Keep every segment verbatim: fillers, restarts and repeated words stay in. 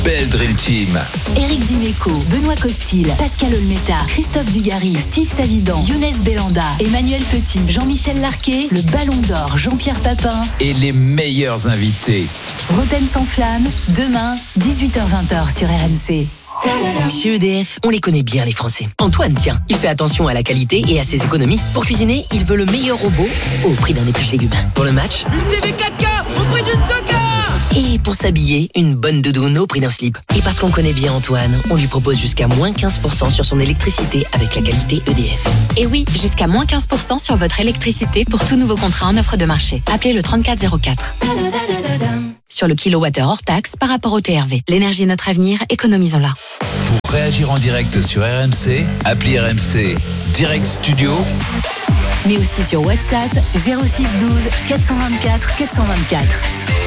belle Dream Team. Éric Dimeco, Benoît Costil, Pascal Olmeta, Christophe Dugarry, Steve Savidan, Younes Belanda, Emmanuel Petit, Jean-Michel Larquet, le Ballon d'Or, Jean-Pierre Papin et les meilleurs invités. Roten sans flamme, demain, dix-huit heures vingt sur R M C. Chez E D F, on les connaît bien les Français. Antoine, tiens, il fait attention à la qualité et à ses économies. Pour cuisiner, il veut le meilleur robot au prix d'un épluche légumes. Pour le match, une T V quatre K au prix d'une deux K. Et pour s'habiller, une bonne doudoune au prix d'un slip. Et parce qu'on connaît bien Antoine, on lui propose jusqu'à moins quinze pour cent sur son électricité avec la qualité E D F. Et oui, jusqu'à moins quinze pour cent sur votre électricité pour tout nouveau contrat en offre de marché. Appelez le trente-quatre zéro quatre. Sur le kilowattheure hors taxe par rapport au T R V. L'énergie est notre avenir, économisons-la. Pour réagir en direct sur R M C, appelez R M C Direct Studio. Mais aussi sur WhatsApp zéro six douze quatre cent vingt-quatre quatre cent vingt-quatre.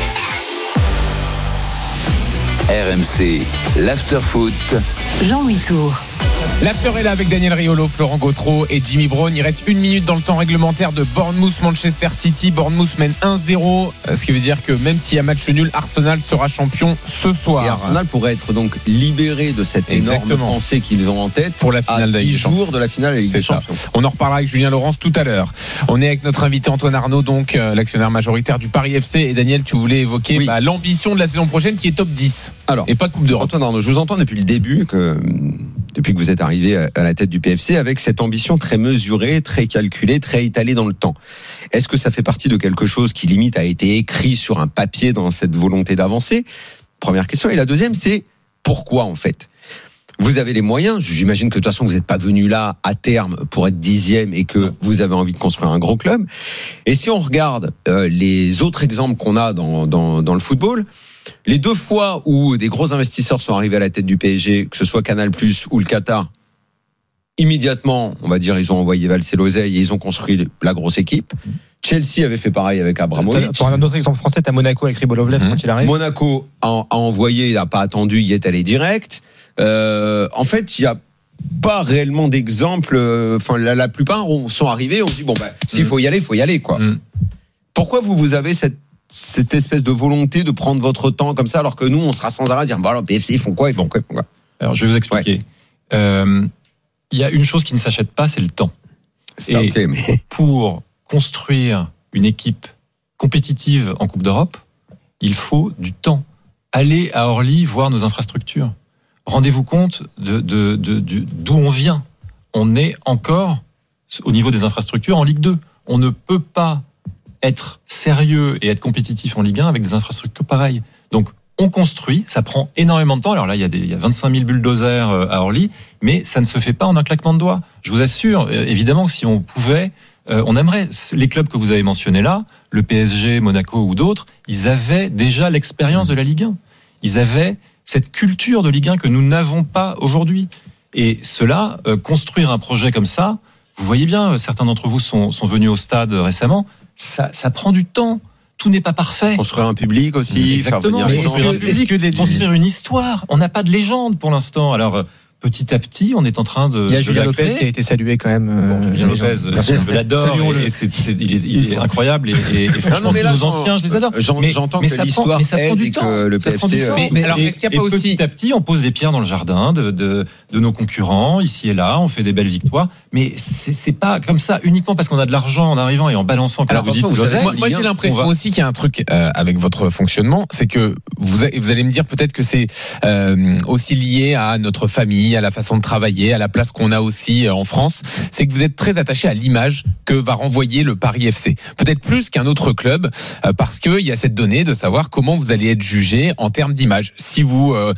R M C, l'after-foot. Jean-Louis Tour. L'after est là avec Daniel Riolo, Florent Gautreau et Jimmy Brown. Il reste une minute dans le temps réglementaire de Bournemouth-Manchester City. Bournemouth mène un zéro, ce qui veut dire que même s'il y a match nul, Arsenal sera champion ce soir. Et Arsenal pourrait être donc libéré de cette Exactement. énorme pensée qu'ils ont en tête pour la finale de la Ligue des Champions. jours de la finale de la Ligue des Champions. On en reparlera avec Julien Laurence tout à l'heure. On est avec notre invité Antoine Arnaud, donc euh, l'actionnaire majoritaire du Paris F C. Et Daniel, tu voulais évoquer oui. bah, l'ambition de la saison prochaine qui est top dix. Alors, et pas Coupe d'Europe. Antoine Arnaud, je vous entends depuis le début que depuis que vous êtes arrivé à la tête du P F C, avec cette ambition très mesurée, très calculée, très étalée dans le temps. Est-ce que ça fait partie de quelque chose qui limite a été écrit sur un papier dans cette volonté d'avancer ? Première question. Et la deuxième, c'est pourquoi en fait ? Vous avez les moyens, j'imagine que de toute façon vous n'êtes pas venu là à terme pour être dixième et que vous avez envie de construire un gros club. Et si on regarde euh, les autres exemples qu'on a dans, dans, dans le football, les deux fois où des gros investisseurs sont arrivés à la tête du P S G, que ce soit Canal plus, ou le Qatar, immédiatement, on va dire, ils ont envoyé valser l'oseille et ils ont construit la grosse équipe. Chelsea avait fait pareil avec Abramovich. Pour un autre exemple français, t'as Monaco avec Ribolovlev mmh. quand il arrive. Monaco a, a envoyé, il n'a pas attendu, il est allé direct. Euh, en fait, il n'y a pas réellement d'exemple. Enfin, la, la plupart sont arrivés, on dit bon, bah, s'il mmh. faut y aller, il faut y aller, quoi. Mmh. Pourquoi vous, vous avez cette cette espèce de volonté de prendre votre temps comme ça, alors que nous, on sera sans arrêt à dire, bon alors, P F C, ils font quoi, ils font quoi, ils font quoi. Alors, je vais vous expliquer. Il ouais. euh, y a une chose qui ne s'achète pas, c'est le temps. C'est Et okay, mais... pour construire une équipe compétitive en Coupe d'Europe, il faut du temps. Allez à Orly voir nos infrastructures. Rendez-vous compte de, de, de, de, d'où on vient. On est encore, au niveau des infrastructures, en Ligue deux. On ne peut pas être sérieux et être compétitif en Ligue un avec des infrastructures pareilles. Donc, on construit, ça prend énormément de temps. Alors là, il y a, des, il y a vingt-cinq mille bulldozers à Orly, mais ça ne se fait pas en un claquement de doigts. Je vous assure, évidemment, si on pouvait, euh, on aimerait, les clubs que vous avez mentionnés là, le P S G, Monaco ou d'autres, ils avaient déjà l'expérience de la Ligue un. Ils avaient cette culture de Ligue un que nous n'avons pas aujourd'hui. Et cela, euh, construire un projet comme ça, vous voyez bien, certains d'entre vous sont, sont venus au stade récemment, Ça, ça prend du temps. Tout n'est pas parfait. Construire un public aussi. Exactement. Mais construire un public, que les... construire une histoire. On n'a pas de légende pour l'instant. Alors, petit à petit, on est en train de. Il y a de Julien Lopez qui a été salué quand même. Bon, Julien Lopez, je l'adore. Et c'est, c'est, il est, il est incroyable. Et, et, et franchement, non, non, nos anciens, je les adore. Mais, j'entends mais que ça l'histoire prend, mais ça prend du et temps. Que le P F C. Mais, mais alors, est-ce qu'il n'y a pas et aussi petit à petit, on pose des pierres dans le jardin de, de, de nos concurrents ici et là. On fait des belles victoires. Mais c'est, c'est pas comme ça uniquement parce qu'on a de l'argent en arrivant et en balançant. Alors, vous dites, vous avez, moi, moi j'ai l'impression va... aussi qu'il y a un truc euh, avec votre fonctionnement, c'est que vous, vous allez me dire peut-être que c'est euh, aussi lié à notre famille, à la façon de travailler, à la place qu'on a aussi en France, c'est que vous êtes très attaché à l'image que va renvoyer le Paris F C. Peut-être plus qu'un autre club, euh, parce qu'il y a cette donnée de savoir comment vous allez être jugé en termes d'image. Si vous euh,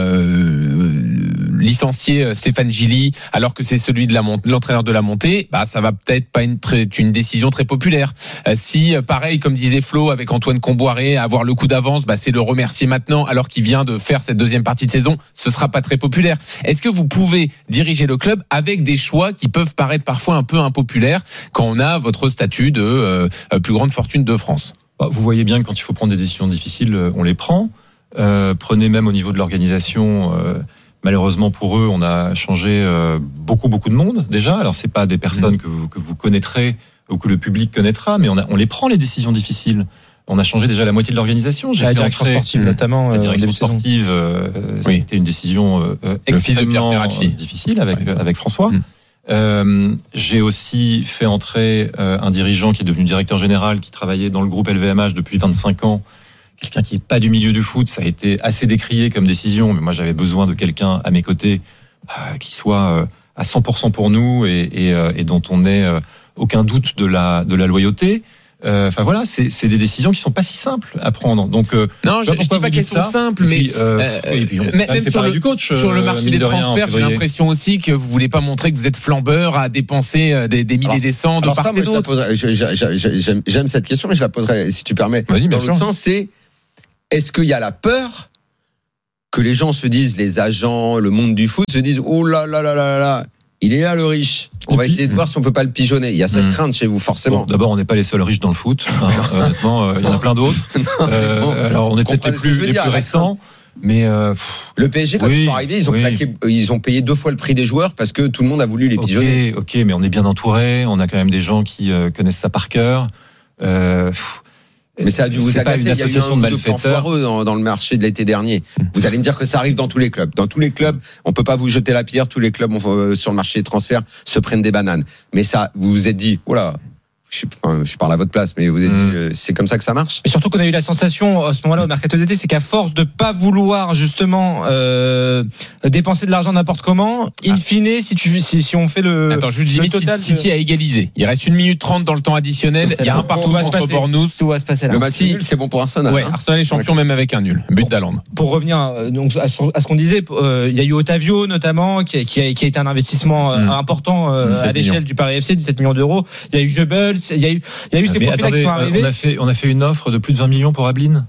euh, licenciez Stéphane Gilly alors que c'est celui de la montée, l'entraîneur de la montée, bah ça va peut-être pas une, très, une décision très populaire. Euh, si, pareil, comme disait Flo avec Antoine Comboiré, avoir le coup d'avance, bah c'est le remercier maintenant alors qu'il vient de faire cette deuxième partie de saison, ce sera pas très populaire. Est-ce que vous pouvez diriger le club avec des choix qui peuvent paraître parfois un peu impopulaires quand on a votre statut de euh, plus grande fortune de France? Vous voyez bien que quand il faut prendre des décisions difficiles, on les prend. Euh, prenez même au niveau de l'organisation. Euh, malheureusement pour eux, on a changé euh, beaucoup beaucoup de monde déjà. Alors c'est pas des personnes mmh. que vous, que vous connaîtrez ou que le public connaîtra, mais on, a, on les prend les décisions difficiles. On a changé déjà la moitié de l'organisation. J'ai la fait direction entrer, sportive notamment. La direction euh, sportive, euh, Oui. c'était une décision euh, Le fils de Pierre extrêmement Ferracci. difficile avec, Ouais, avec François. Mm. Euh, j'ai aussi fait entrer euh, un dirigeant qui est devenu directeur général, qui travaillait dans le groupe L V M H depuis vingt-cinq ans. Quelqu'un qui n'est pas du milieu du foot, ça a été assez décrié comme décision, mais moi j'avais besoin de quelqu'un à mes côtés euh, qui soit euh, à cent pour cent pour nous et, et, euh, et dont on n'ait euh, aucun doute de la, de la loyauté. Euh, Enfin voilà, c'est, c'est des décisions qui sont pas si simples à prendre. Donc euh, Non, je, je sais pas je dis pourquoi pas vous qu'elles dites sont ça. simples, Et mais puis, euh, euh, oui, et puis on s'est même quand même sur séparé le, du coach, sur le euh, marché mine des de rien, en transferts, j'ai février. l'impression aussi que vous voulez pas montrer que vous êtes flambeur à dépenser euh, des, des milliers Alors- et des cents de Alors part ça, et moi, je la d'autre. poserai- je- je- je- je- j'aime, j'aime cette question, mais je la poserai, si tu permets. Vas-y, bien Dans sûr. l'autre sens, c'est est-ce qu'il y a la peur que les gens se disent, les agents, le monde du foot se disent, oh là là là là là là, il est là le riche. On Et va puis- essayer de voir si on peut pas le pigeonner. Il y a cette Mm. crainte chez vous, forcément. Bon, d'abord, on n'est pas les seuls riches dans le foot. Hein, honnêtement, euh, il y en a plein d'autres. Euh, Bon, alors, on est peut-être comprenez les ce que je plus, veux les dire, plus avec récents, mais euh, pff, Le P S G, quand Oui, ils sont arrivés, ils ont, oui. claqué, ils ont payé deux fois le prix des joueurs parce que tout le monde a voulu les pigeonner. ok, ok, mais on est bien entouré. On a quand même des gens qui euh, connaissent ça par cœur. Euh, pff, Mais ça a dû vous c'est pas agacer. une Il y a eu association un de ou deux plans malfaiteurs. foireux dans, dans le marché de l'été dernier. Vous allez me dire que ça arrive dans tous les clubs. Dans tous les clubs, on peut pas vous jeter la pierre. Tous les clubs euh, sur le marché des transferts se prennent des bananes. Mais ça, vous vous êtes dit, oh là, je, enfin, je parle à votre place, mais vous vous êtes Mm. dit, euh, c'est comme ça que ça marche. Et surtout qu'on a eu la sensation à ce moment-là au mercato d'été, c'est qu'à force de pas vouloir justement euh, dépenser de l'argent n'importe comment, in Ah. fine, si tu si, si on fait le Attends, juste Jimmy, le total City de- a égalisé. Il reste une minute trente dans le temps additionnel. Il y a un partout Tout va se contre passer. Bournemouth. tout va se passer là. Le match si- nul, c'est bon pour Arsenal. Ouais, hein. Arsenal est champion même avec un nul. But d'Haaland. Pour revenir euh, donc à ce, à ce qu'on disait, euh, il y a eu Otavio notamment qui a, qui a, qui a été un investissement euh, Mm. important euh, dix-sept à l'échelle millions. du Paris F C, dix-sept millions d'euros. Il y a eu Goebbels, il y a eu il y a eu ces mais profils qui attendez, sont euh, arrivés. on a fait, on a fait une offre de plus de vingt millions pour Ablin.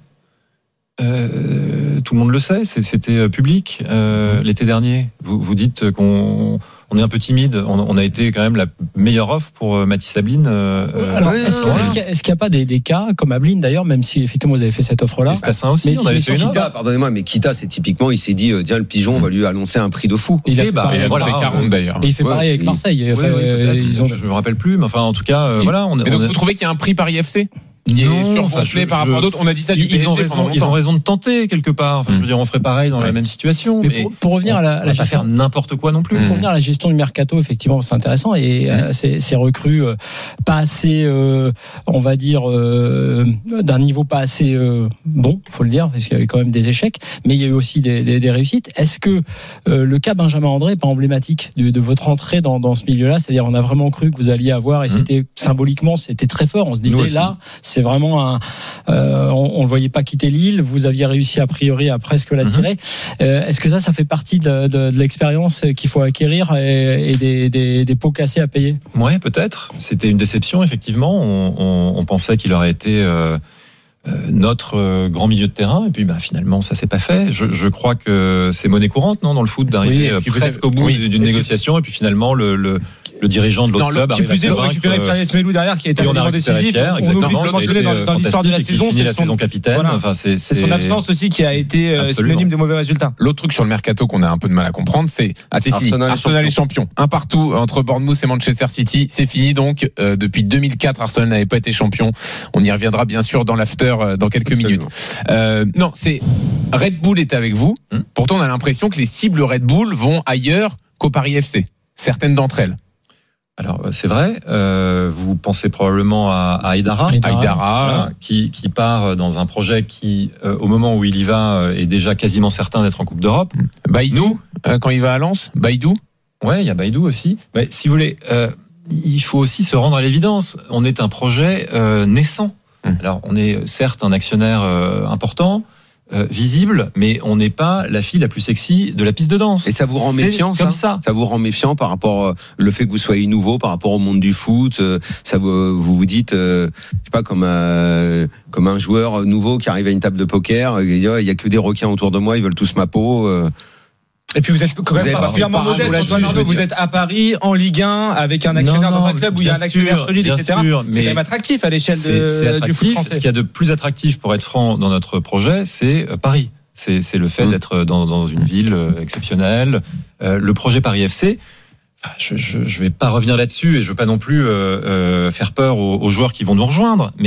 Euh, tout le monde le sait, c'est- c'était euh, public euh, l'été dernier. Vous, vous dites qu'on on est un peu timide. On, on a été quand même la meilleure offre pour euh, Mathis Ablin. Euh, Alors, Ouais, est-ce qu'il ouais. est-ce qu'il y a, est-ce qu'il y a pas des, des cas comme Ablin d'ailleurs, même si effectivement vous avez fait cette offre-là, et Stassin aussi, Mais on si- avait mais fait une sur offre. Kita, pardonnez-moi, mais Kita, c'est typiquement, il s'est dit, euh, tiens, le pigeon, on va lui annoncer un prix de fou. il a Ok, fait bah, pareil, Il a voilà. fait quarante d'ailleurs. et il fait Ouais, pareil avec il- Marseille. Enfin, Oui, oui, euh, peut-être. ils ont- Je ne me rappelle plus, mais enfin, en tout cas, euh, Et- voilà. On, Mais donc on a- vous trouvez qu'il y a un prix Paris F C qui est Non, surgonflé enfin, je- par je- rapport à d'autres? On a dit ça du ils, P S G ils ont pendant raison, ils ont longtemps. raison de tenter quelque part. Enfin, Mm. je veux dire, on ferait pareil dans Ouais. la même situation. Mais Mais pour, pour revenir à la, à on la va pas gestion, faire n'importe quoi non plus. Mm. pour revenir à la gestion du mercato, effectivement, c'est intéressant et euh, ces, ces recrues euh, pas assez, euh, on va dire, euh, d'un niveau pas assez euh, bon, faut le dire, parce qu'il y avait quand même des échecs, mais il y a eu aussi des, des, des réussites. Est-ce que euh, le cas Benjamin André est pas emblématique de, de votre entrée dans, dans ce milieu-là? C'est-à-dire, on a vraiment cru que vous alliez avoir, et Mm. c'était symboliquement, c'était très fort. On se Nous disait aussi. là, c'est vraiment un, euh, on, on le voyait pas quitter Lille. Vous aviez réussi a priori à presque l'attirer. Euh, Est-ce que ça, ça fait partie de, de, de l'expérience qu'il faut acquérir et, et des, des, des pots cassés à payer? Ouais, peut-être. C'était une déception, effectivement. On, on, on pensait qu'il aurait été euh, euh, notre euh, grand milieu de terrain, et puis bah, finalement, ça s'est pas fait. Je, je crois que c'est monnaie courante, non, dans le foot, d'arriver Oui, et euh, puis vous presque avez- au bout oui. d'une Et puis- négociation, et puis finalement, le, le, le dirigeant de l'autre Non, le- club qui arrive à Plus est, on convaincre, récupérait euh, Pierre Esmelou derrière qui a été et un on a élément récupéré décisif. Pierre, On oublie exactement, de le qui a mentionner été, dans, euh, dans l'histoire de la fantastique et qui saison. finit C'est la son, saison capitaine. voilà. Enfin, c'est c'est son absence aussi qui a été euh, Absolument. synonyme de mauvais résultats. L'autre truc sur le mercato qu'on a un peu de mal à comprendre, c'est ah, c'est fini. Arsenal est Arsenal est champion. Un partout entre Bournemouth et Manchester City, c'est fini. Donc euh, depuis deux mille quatre, Arsenal n'avait pas été champion. On y reviendra bien sûr dans l'after euh, dans quelques Absolument. minutes. Euh, non, c'est Red Bull est avec vous. Hmm. Pourtant, on a l'impression que les cibles Red Bull vont ailleurs qu'au Paris F C. Certaines d'entre elles. Alors, euh, c'est vrai, euh, vous pensez probablement à, à Aïdara, Aïdara. Aïdara, voilà, qui, qui part dans un projet qui, euh, au moment où il y va, euh, est déjà quasiment certain d'être en Coupe d'Europe. Baïdou euh, quand il va à Lens, Baïdou. Ouais, il y a Baïdou aussi. Mais si vous voulez, euh, il faut aussi se rendre à l'évidence. On est un projet euh, naissant. Hum. Alors, on est certes un actionnaire euh, important, euh, visible, mais on n'est pas la fille la plus sexy de la piste de danse. Et ça vous rend C'est méfiant, comme ça, ça. Ça vous rend méfiant par rapport euh, le fait que vous soyez nouveau par rapport au monde du foot. euh, Ça vous vous, vous dites, euh, je sais pas, comme un comme un joueur nouveau qui arrive à une table de poker, euh, il dit, ouais, il y a que des requins autour de moi, ils veulent tous ma peau. euh. Et puis vous êtes quand Vous même avez pas particulièrement fait de modeste, parade Antoine là-dessus, je Arnaud. veux Vous dire. êtes à Paris, en Ligue un, avec un actionnaire Non, dans un non, club où il y a un bien actionnaire sûr, solide, bien et cetera. sûr, C'est mais quand même attractif à l'échelle de, C'est c'est du foot attractif. Ce français. qu'il y a de plus attractif, pour être franc, dans notre projet, c'est euh, Paris. C'est c'est le fait Mm. d'être dans, dans une ville euh, exceptionnelle. Euh, le projet Paris F C, enfin, je, je, je vais pas revenir là-dessus et je veux pas non plus euh, euh, faire peur aux, aux joueurs qui vont nous rejoindre, mais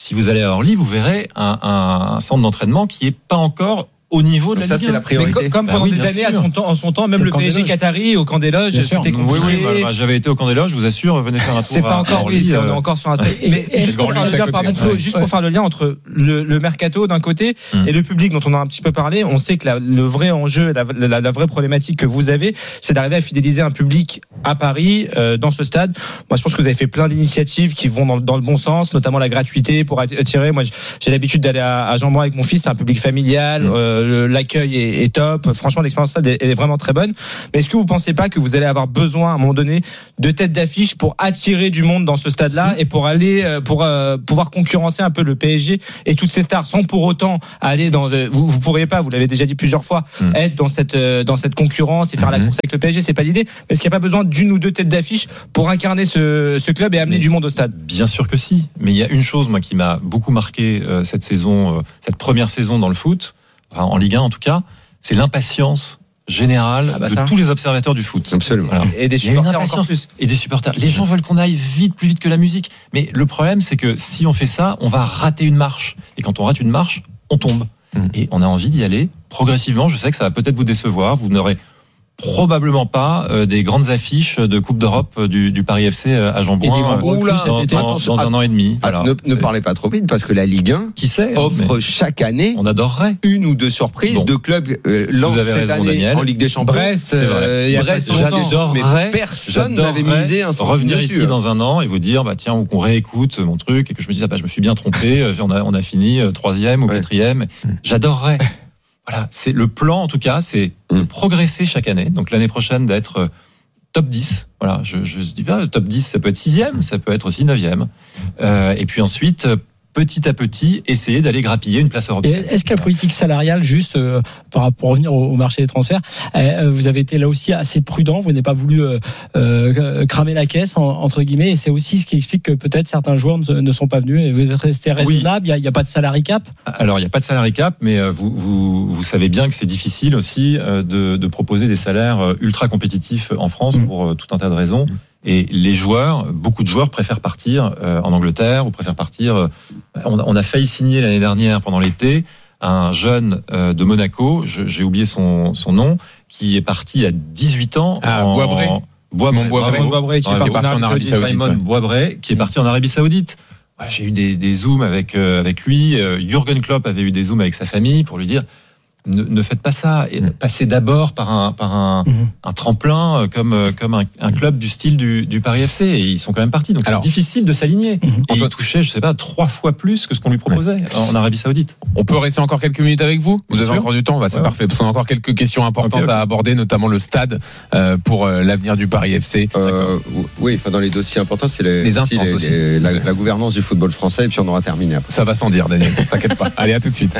si vous allez à Orly, vous verrez un, un, un centre d'entraînement qui est pas encore au niveau de Donc la ça, Ligue un. c'est la priorité. Mais comme Bah pendant oui, des bien années, à sûr. son temps, en son temps, même Le le, camp P S G des loges. Qatari au camp des loges, Bien sûr. c'était Oui, compliqué. oui, bah, j'avais été au camp des loges, je vous assure, venez faire un tour. C'est pas à- encore, à oui, Orly, c'est- on est euh, encore sur un stade. Et- Mais et- juste, et pour le faire, le Bordeaux, lien, à côté. pardon, Flo, Ouais. juste Ouais. pour faire le lien entre le, le mercato d'un côté Hum. et le public dont on a un petit peu parlé, on sait que la- le vrai enjeu, la, la- la vraie problématique que vous avez, c'est d'arriver à fidéliser un public à Paris, euh, dans ce stade. Moi, je pense que vous avez fait plein d'initiatives qui vont dans, dans le bon sens, notamment la gratuité pour attirer. Moi, j'ai l'habitude d'aller à, à Jean-Bouin avec mon fils, c'est un public familial, Hum. euh, le- l'accueil est, est top. Franchement, l'expérience stade est, est vraiment très bonne. Mais est-ce que vous pensez pas que vous allez avoir besoin à un moment donné de têtes d'affiche pour attirer du monde dans ce stade-là et pour aller, euh, pour euh, pouvoir concurrencer un peu le P S G et toutes ces stars sans pour autant aller dans, euh, vous, vous pourriez pas, vous l'avez déjà dit plusieurs fois, Mm. être dans cette, euh, dans cette concurrence et faire la Mhm. course avec le P S G, c'est pas l'idée. Mais est-ce qu'il n'y a pas besoin d'une ou deux têtes d'affiche pour incarner ce, ce club et amener Mais- du monde au stade? Bien sûr que si, mais il y a une chose moi qui m'a beaucoup marqué euh, cette saison, euh, cette première saison dans le foot, enfin, en Ligue un en tout cas, c'est l'impatience générale Ah bah de ça. tous les observateurs du foot. Absolument. Voilà. Et des Il y a une supporters encore impatience plus. et des supporters. Les gens veulent qu'on aille vite, plus vite que la musique. Mais le problème, c'est que si on fait ça, on va rater une marche. Et quand on rate une marche, on tombe. Mm. Et on a envie d'y aller progressivement. Je sais que ça va peut-être vous décevoir. Vous n'aurez probablement pas euh, des grandes affiches de Coupe d'Europe euh, du, du Paris F C à Et des Jean-Bouin grandes euh, recrues cet dans, été. dans- dans un an et demi. Ah, Voilà. ne, ne C'est- parlez pas trop vite parce que la Ligue un Qui sait, offre mais chaque année on adorerait. une ou deux surprises Bon. de clubs euh, lancent avez cette raison, année Daniel. en Ligue des Champions. Brest, C'est vrai. euh, il y a Brest, pas si longtemps. J'adorerais, mais personne n'avait j'adorerais misé un centime revenir dessus, ici hein. dans un an et vous dire bah tiens ou qu'on réécoute mon truc et que je me dise ah bah je me suis bien trompé, euh, on a on a fini euh, troisième ou Ouais. quatrième. J'adorerais. Voilà, c'est le plan en tout cas, c'est de Mm. progresser chaque année. Donc l'année prochaine d'être euh, top dix. Voilà, je je dis pas top dix, ça peut être sixième, ça peut être aussi neuvième. Euh, et puis ensuite euh, petit à petit essayer d'aller grappiller une place Et européenne. est-ce que la politique salariale, juste euh, par rapport pour revenir au, au marché des transferts, euh, vous avez été là aussi assez prudent, vous n'avez pas voulu euh, euh, cramer la caisse en- entre guillemets, et c'est aussi ce qui explique que peut-être certains joueurs ne, ne sont pas venus. Et vous êtes resté raisonnable, il n'y a, a pas de salary cap. Alors, il n'y a pas de salary cap, mais euh, vous, vous, vous savez bien que c'est difficile aussi euh, de, de proposer des salaires euh, ultra compétitifs en France Mm. pour euh, tout un tas de raisons. Et les joueurs, beaucoup de joueurs préfèrent partir euh, en Angleterre ou préfèrent partir. euh, on, a- on a failli signer l'année dernière pendant l'été un jeune euh, de Monaco, je- j'ai oublié son, son nom, qui est parti à dix-huit ans. Ah, en, Boisbré. Boisbré. Simon Boisbré. Simon Boisbré qui est Ouais, parti qui est parti en Arabie Saoudite. Saoudite. Simon ouais. Boisbré, qui est parti en Arabie Saoudite. Ouais, J'ai eu des, des zooms avec euh, avec lui. Euh, Jürgen Klopp avait eu des zooms avec sa famille pour lui dire ne, ne faites pas ça. Et Mm. passez d'abord par un par un, Mhm. un tremplin euh, comme euh, comme un, un club du style du, du Paris F C. Et ils sont quand même partis. Donc Alors- c'est difficile de s'aligner. Mhm. Et il touchait, je sais pas, trois fois plus que ce qu'on lui proposait en Arabie Saoudite. On peut rester encore quelques minutes avec vous. Vous Bien avez sûr. encore du temps, bah, c'est Ouais. parfait. Parce qu'on a encore quelques questions importantes Ok, ok. à aborder, notamment le stade euh, pour euh, l'avenir du Paris F C. Euh, oui, enfin dans les dossiers importants, c'est les, Les aussi instances les- aussi. les- la, la gouvernance du football français, et puis on aura terminé après. Ça va sans dire, Daniel. T'inquiète pas. Allez, à tout de suite.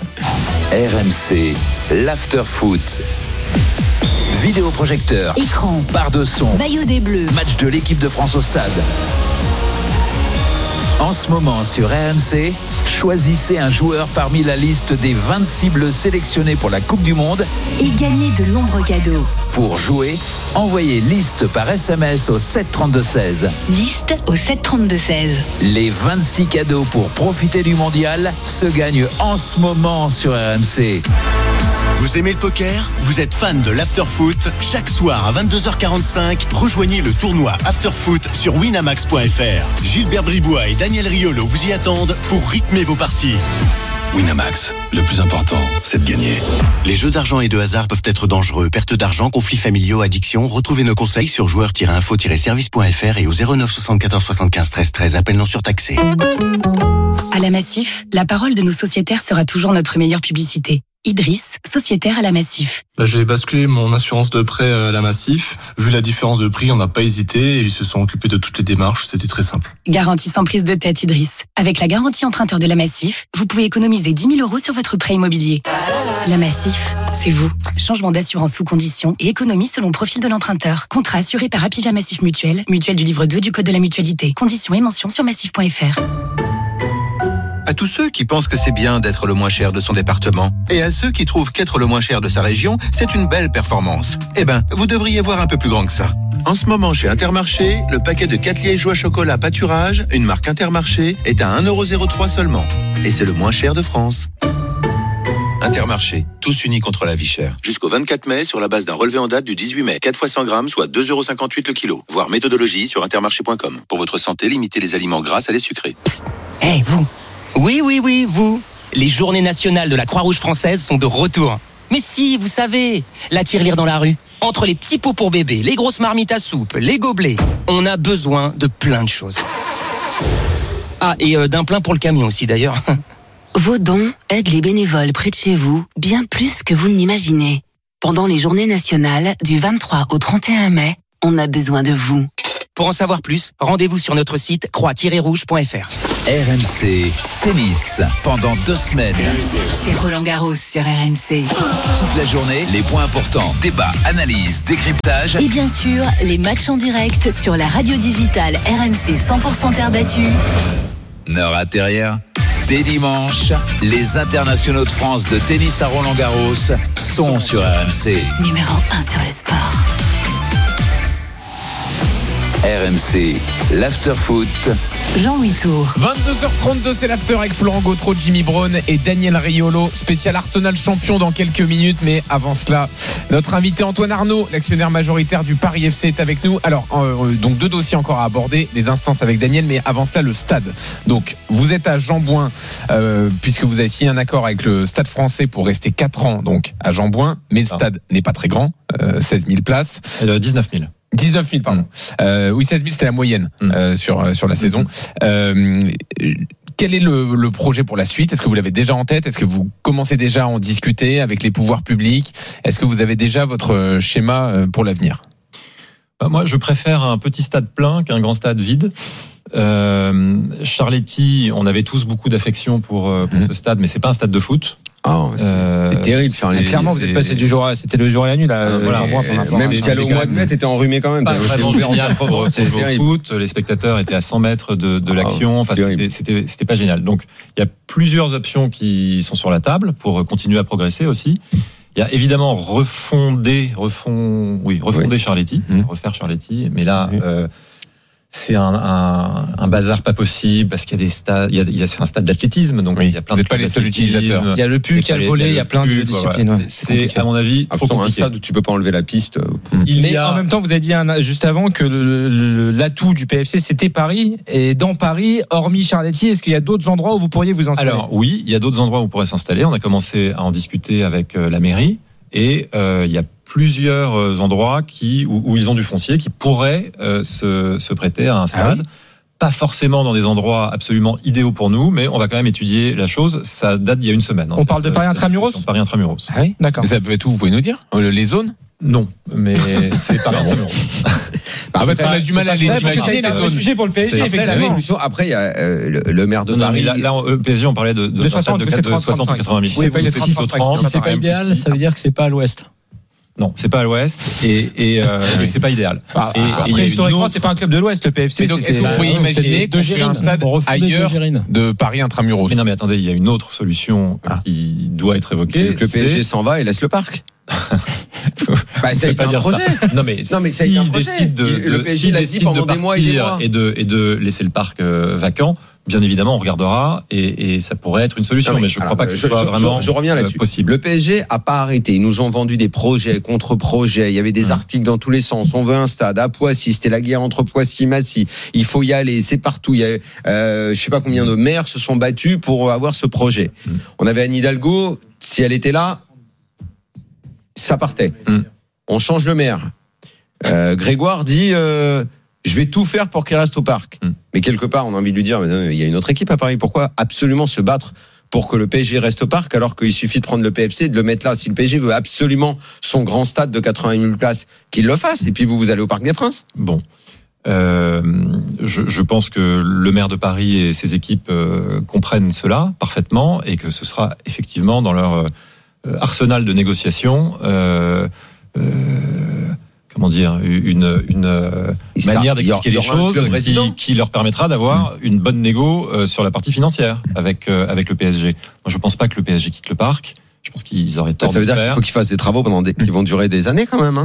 R M C, l'after-foot. Vidéoprojecteur, Écran, barre de son, maillot des Bleus, match de l'équipe de France au stade. En ce moment sur R M C, choisissez un joueur parmi la liste des vingt-six bleus sélectionnés pour la Coupe du Monde. et gagnez de nombreux cadeaux. Pour jouer, envoyez liste par S M S au sept trente-deux seize. Liste au sept trente-deux seize. Les vingt-six cadeaux pour profiter du mondial se gagnent en ce moment sur R M C. Vous aimez le poker? Vous êtes fan de l'afterfoot? Chaque soir à vingt-deux heures quarante-cinq, rejoignez le tournoi Afterfoot sur winamax point f r. Gilbert Bribois et Daniel Riolo vous y attendent pour rythmer vos parties. Winamax, le plus important, c'est de gagner. Les jeux d'argent et de hasard peuvent être dangereux. Perte d'argent, conflits familiaux, addiction. Retrouvez nos conseils sur joueurs tiret info tiret service point f r et au zéro neuf soixante-quatorze soixante-quinze treize treize. Appel non surtaxé. À la Massif, la parole de nos sociétaires sera toujours notre meilleure publicité. Idriss, sociétaire à la Massif. Bah, j'ai basculé mon assurance de prêt à la Massif. Vu la différence de prix, on n'a pas hésité et ils se sont occupés de toutes les démarches. C'était très simple. Garantie sans prise de tête, Idriss. Avec la garantie emprunteur de la Massif, vous pouvez économiser dix mille euros sur votre prêt immobilier. La Massif, c'est vous. Changement d'assurance sous condition et économie selon profil de l'emprunteur. Contrat assuré par Apivia Massif Mutuelle, mutuelle du livre deux du Code de la mutualité. Conditions et mentions sur massif point f r. À tous ceux qui pensent que c'est bien d'être le moins cher de son département, et à ceux qui trouvent qu'être le moins cher de sa région, c'est une belle performance. Eh ben, vous devriez voir un peu plus grand que ça. En ce moment, chez Intermarché, le paquet de quatre liégeois chocolat pâturage, une marque Intermarché, est à un euro zéro trois seulement. Et c'est le moins cher de France. Intermarché, tous unis contre la vie chère. Jusqu'au vingt-quatre mai, sur la base d'un relevé en date du dix-huit mai. quatre fois cent grammes, soit deux euros cinquante-huit le kilo. Voir méthodologie sur intermarché point com. Pour votre santé, limitez les aliments gras à les sucrés. Eh, hey, vous. Oui, oui, oui, vous. Les journées nationales de la Croix-Rouge française sont de retour. Mais si, vous savez, la tirelire dans la rue. Entre les petits pots pour bébés, les grosses marmites à soupe, les gobelets, on a besoin de plein de choses. Ah, et euh, d'un plein pour le camion aussi d'ailleurs. Vos dons aident les bénévoles près de chez vous bien plus que vous ne l'imaginez. Pendant les journées nationales du vingt-trois au trente et un mai, on a besoin de vous. Pour en savoir plus, rendez-vous sur notre site croix tiret rouge point f r. R M C Tennis, pendant deux semaines. C'est Roland Garros sur R M C. Toute la journée, les points importants, débats, analyses, décryptage. Et bien sûr, les matchs en direct sur la radio digitale R M C cent pour cent terre battue. Ne ratez rien. Dès dimanche, les internationaux de France de tennis à Roland-Garros sont sur R M C. Numéro un sur le sport. R M C, l'after-foot. Jean-Louis Tour. vingt-deux heures trente-deux, c'est l'after avec Florent Gautreau, Jimmy Brown et Daniel Riolo. Spécial Arsenal champion dans quelques minutes. Mais avant cela, notre invité Antoine Arnaud, l'actionnaire majoritaire du Paris F C, est avec nous. Alors, euh, donc deux dossiers encore à aborder. Les instances avec Daniel, mais avant cela, le stade. Donc, vous êtes à Jean-Bouin, euh, puisque vous avez signé un accord avec le Stade français pour rester quatre ans donc à Jean-Bouin. Mais le stade ah. n'est pas très grand, euh, seize mille places. Euh, dix-neuf mille. dix-neuf mille, pardon. Euh, oui, seize mille, c'était la moyenne euh, sur sur la mmh. saison. Euh, quel est le, le projet pour la suite ? Est-ce que vous l'avez déjà en tête ? Est-ce que vous commencez déjà à en discuter avec les pouvoirs publics ? Est-ce que vous avez déjà votre schéma pour l'avenir ? Bah moi, je préfère un petit stade plein qu'un grand stade vide. Euh, Charletti, on avait tous beaucoup d'affection pour, pour mmh. ce stade, mais c'est pas un stade de foot. Ah, c'était euh, terrible. C'est, clairement, vous êtes passé du jour à, c'était le jour et la nuit là. Euh, voilà, euh, même jusqu'à le mois de mai, t'étais enrhumé quand même. Pas vraiment génial pour, pour le foot. Les spectateurs étaient à cent mètres de, de l'action. Enfin, c'était, c'était, c'était pas génial. Donc, il y a plusieurs options qui sont sur la table pour continuer à progresser aussi. Il y a évidemment refonder, refond, oui, refonder oui. Charletti, mmh. refaire Charletti. Mais là, mmh. euh, c'est un, un, un bazar pas possible parce qu'il y a des stades, il y a, il y a c'est un stade d'athlétisme, donc oui, il y a plein de pas les seuls utilisateurs. Il y a le puck, il y a le volley, il y a plein de disciplines. Ouais. C'est, c'est à mon avis trop compliqué. Un stade où tu peux pas enlever la piste. Il Mais a... en même temps, vous avez dit un, juste avant que le, le, l'atout du P F C c'était Paris, et dans Paris, hormis Charletti, est-ce qu'il y a d'autres endroits où vous pourriez vous installer ? Alors oui, il y a d'autres endroits où on pourrait s'installer. On a commencé à en discuter avec la mairie et euh, il y a plusieurs endroits qui, où, où ils ont du foncier qui pourraient euh, se, se prêter à un stade. Ah oui. Pas forcément dans des endroits absolument idéaux pour nous, mais on va quand même étudier la chose. Ça date d'il y a une semaine. On cette, parle de Paris Intramuros ? Paris Intramuros. Ah oui, d'accord. Mais ça peut être où ? Vous pouvez nous dire les zones ? Non, mais c'est Paris Intramuros. Ah bah, on a du mal à les imaginer. C'est un sujet pour le P S G, effectivement. Après, il y a euh, le, le maire de non, Paris. Là, là, le P S G, on parlait de, de, de soixante à quatre-vingt mille. Oui, c'est trente, si c'est pas idéal, ça veut dire que c'est pas à l'ouest. Non, c'est pas à l'ouest et, et, euh, oui. et c'est pas idéal. Ah, et, après, et historiquement, autre... c'est pas un club de l'ouest, le P F C. Mais donc, est-ce que vous pourriez imaginer de gérer un stade ailleurs de Paris Intramuros ? Mais non, mais attendez, il y a une autre solution ah. qui doit être évoquée. C'est que le P S G s'en va et laisse le parc. bah, ça pas dire projet. Ça. Non mais, non, mais s'il décide de, de, le P S G décide de partir et de, et de laisser le parc euh, vacant, bien évidemment, on regardera et, et ça pourrait être une solution, non, mais, mais je ne crois pas que ce je, soit je, vraiment je, je reviens là-dessus. possible. Le P S G a pas arrêté. Ils nous ont vendu des projets contre projets. Il y avait des mmh. articles dans tous les sens. On veut un stade à Poissy. C'était la guerre entre Poissy et Massy. Il faut y aller. C'est partout. Il y a, euh, je sais pas combien de maires se sont battus pour avoir ce projet. Mmh. On avait Anne Hidalgo. Si elle était là, ça partait. Mmh. On change le maire. Euh, Grégoire dit. Euh, Je vais tout faire pour qu'il reste au parc. Mmh. Mais quelque part, on a envie de lui dire, mais non, il y a une autre équipe à Paris. Pourquoi absolument se battre pour que le P S G reste au parc alors qu'il suffit de prendre le P F C et de le mettre là ? Si le P S G veut absolument son grand stade de quatre-vingt mille places, qu'il le fasse. Et puis vous, vous allez au Parc des Princes. Bon. Euh, je, je pense que le maire de Paris et ses équipes euh, comprennent cela parfaitement et que ce sera effectivement dans leur euh, arsenal de négociation. Euh, euh, comment dire, une, une manière d'expliquer les choses qui, qui leur permettra d'avoir une bonne négo sur la partie financière avec, avec le P S G. Moi, je ne pense pas que le P S G quitte le parc. Je pense qu'ils auraient tort de le faire. Ça veut dire qu'il faut qu'ils fassent des travaux pendant des, qui vont durer des années quand même. Hein.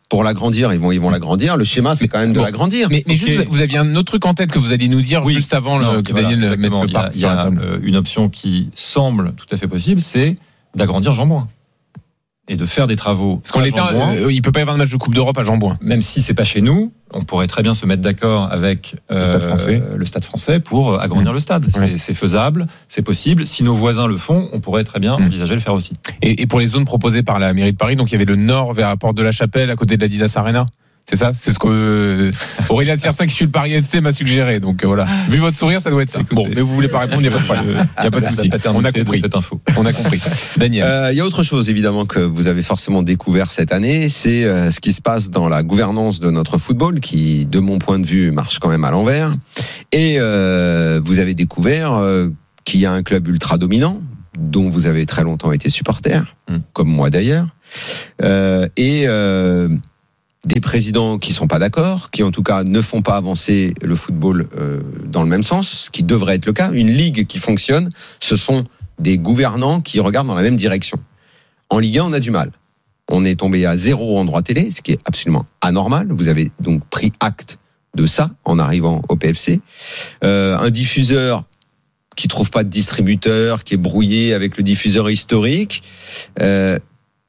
pour l'agrandir, ils vont, ils vont l'agrandir. Le schéma, c'est quand même de bon, l'agrandir. Mais, mais okay. juste, vous aviez un autre truc en tête que vous alliez nous dire oui. juste avant non, le, que voilà, Daniel mette le pas. Il y a, il y a euh, une option qui semble tout à fait possible, c'est d'agrandir Jean-Bouin et de faire des travaux. Parce qu'on était, euh, il peut pas y avoir de match de Coupe d'Europe à Jean-Bouin. Même si c'est pas chez nous, on pourrait très bien se mettre d'accord avec euh, le, stade français. le Stade français pour agrandir mmh. le stade. C'est, ouais. c'est faisable, c'est possible. Si nos voisins le font, on pourrait très bien mmh. envisager le faire aussi. Et, et pour les zones proposées par la mairie de Paris, donc il y avait le nord vers la Porte de la Chapelle, à côté de l'Adidas Arena. C'est ça, c'est ce que euh, Aurélien Tiersin qui suit le Paris F C m'a suggéré. Donc euh, voilà, vu votre sourire, ça doit être ça. Écoutez, bon, mais vous voulez pas répondre, il n'y a pas de problème. Il n'y a pas de souci. On a compris cette info. On a compris. Daniel, il euh, y a autre chose évidemment que vous avez forcément découvert cette année, c'est euh, ce qui se passe dans la gouvernance de notre football, qui, de mon point de vue, marche quand même à l'envers. Et euh, vous avez découvert euh, qu'il y a un club ultra dominant, dont vous avez très longtemps été supporter, hum. comme moi d'ailleurs, euh, et euh, des présidents qui sont pas d'accord, qui en tout cas ne font pas avancer le football euh, dans le même sens, ce qui devrait être le cas. Une ligue qui fonctionne, ce sont des gouvernants qui regardent dans la même direction. En Ligue un, on a du mal. On est tombé à zéro en droit télé, ce qui est absolument anormal. Vous avez donc pris acte de ça en arrivant au P F C. Euh, un diffuseur qui trouve pas de distributeur, qui est brouillé avec le diffuseur historique. Euh,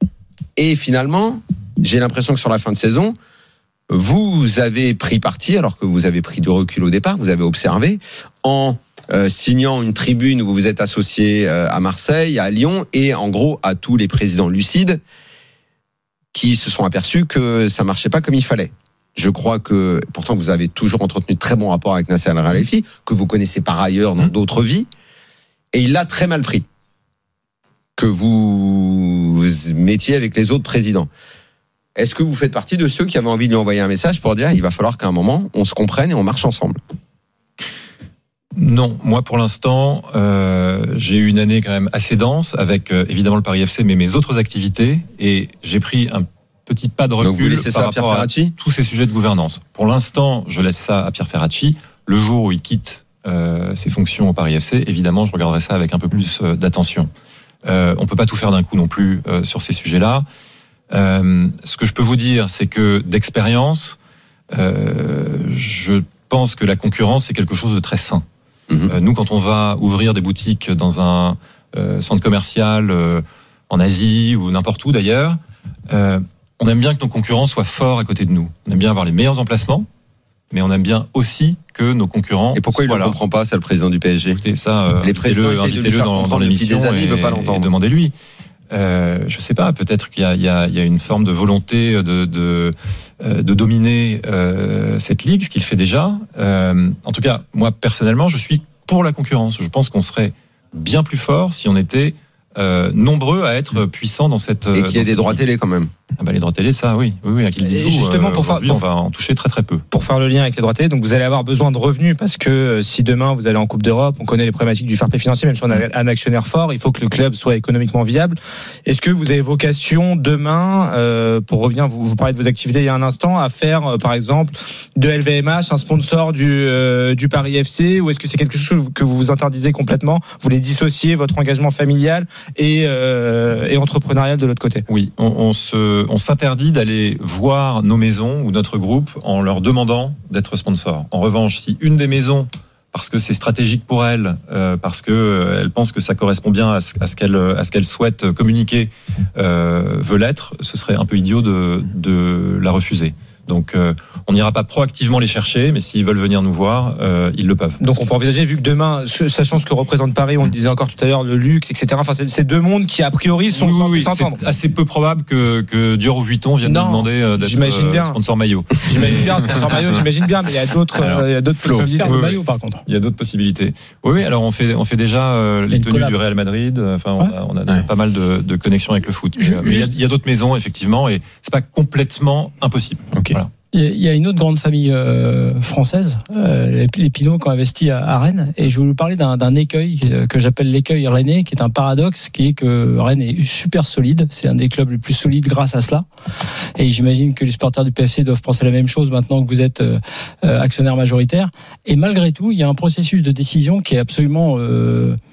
et finalement, j'ai l'impression que sur la fin de saison, vous avez pris parti, alors que vous avez pris du recul au départ, vous avez observé, en euh, signant une tribune où vous vous êtes associé euh, à Marseille, à Lyon, et en gros à tous les présidents lucides qui se sont aperçus que ça marchait pas comme il fallait. Je crois que, pourtant vous avez toujours entretenu de très bons rapports avec Nasser Al-Khelaifi, que vous connaissez par ailleurs dans d'autres vies, et il l'a très mal pris que vous, vous mettiez avec les autres présidents. Est-ce que vous faites partie de ceux qui avaient envie de lui envoyer un message pour dire il va falloir qu'à un moment on se comprenne et on marche ensemble? Non, moi pour l'instant euh, j'ai eu une année quand même assez dense avec euh, évidemment le Paris F C mais mes autres activités, et j'ai pris un petit pas de recul. Donc vous laissez par ça à Pierre Ferracci ? À tous ces sujets de gouvernance. Pour l'instant je laisse ça à Pierre Ferracci. Le jour où il quitte euh, ses fonctions au Paris F C, évidemment je regarderai ça avec un peu plus euh, d'attention. Euh, on peut pas tout faire d'un coup non plus euh, sur ces sujets-là. Euh, ce que je peux vous dire, c'est que d'expérience, euh, je pense que la concurrence est quelque chose de très sain. Mmh. Euh, nous, quand on va ouvrir des boutiques dans un euh, centre commercial euh, en Asie ou n'importe où d'ailleurs, euh, on aime bien que nos concurrents soient forts à côté de nous. On aime bien avoir les meilleurs emplacements, mais on aime bien aussi que nos concurrents. Et pourquoi il ne le comprend pas, ça, le président du P S G? Écoutez, ça, euh, les présidents invitez-le, invitez-le dans, dans l'émission années, et, il veut pas l'entendre. Et demandez-lui. Euh, je sais pas, peut-être qu'il y a, il y a, il y a une forme de volonté de, de, de dominer euh, cette ligue, ce qu'il fait déjà. Euh, en tout cas, moi personnellement, je suis pour la concurrence. Je pense qu'on serait bien plus fort si on était euh, nombreux à être puissants dans cette. Et qu'il y ait des droits ligue. télé quand même. Ah bah les droits télé, ça, oui, oui, oui. À qui le dites-vous, justement, euh, pour faire, pour, on va en toucher très très peu. Pour faire le lien avec les droits télé, donc vous allez avoir besoin de revenus parce que euh, si demain vous allez en Coupe d'Europe, on connaît les problématiques du fair play financier, même si on a un actionnaire fort, il faut que le club soit économiquement viable. Est-ce que vous avez vocation demain, euh, pour revenir, vous, vous parlez de vos activités il y a un instant, à faire euh, par exemple de L V M H un sponsor du euh, du Paris F C, ou est-ce que c'est quelque chose que vous vous interdisez complètement, vous voulez dissocier votre engagement familial et euh, et entrepreneurial de l'autre côté? Oui, on, on se on s'interdit d'aller voir nos maisons ou notre groupe en leur demandant d'être sponsor. En revanche, si une des maisons, parce que c'est stratégique pour elle, euh, parce que euh, elle pense que ça correspond bien à ce, à ce qu'elle à ce qu'elle souhaite communiquer, euh, veut l'être, ce serait un peu idiot de de la refuser. Donc, euh, on n'ira pas proactivement les chercher, mais s'ils veulent venir nous voir, euh, ils le peuvent. Donc, on peut envisager, vu que demain, sachant ce que représente Paris, on le disait encore tout à l'heure, le luxe, et cetera. Enfin, c'est, c'est deux mondes qui, a priori, sont oui, censés oui, s'entendre. C'est assez peu probable que, que Dior ou Vuitton viennent non, nous demander euh, d'être j'imagine bien. sponsor maillot. J'imagine bien, sponsor maillot, j'imagine bien, mais il y a d'autres, alors, euh, il y a d'autres possibilités. Oui, maillot, par contre. Il y a d'autres possibilités. Oui, oui. Alors, on fait, on fait déjà euh, les tenues collab. du Real Madrid. Enfin, on ouais. a, on a ouais. pas mal de, de connexions avec le foot. Je, mais il y, a, il y a d'autres maisons, effectivement, et c'est pas complètement impossible. Ok. Voilà. Il y a une autre grande famille euh, française, euh, les Pinault, qui ont investi à, à Rennes. Et je vais vous parler d'un, d'un écueil que j'appelle l'écueil rennais, qui est un paradoxe, qui est que Rennes est super solide. C'est un des clubs les plus solides grâce à cela. Et j'imagine que les supporters du P F C doivent penser la même chose maintenant que vous êtes euh, actionnaire majoritaire. Et malgré tout, il y a un processus de décision qui est absolument... Euh,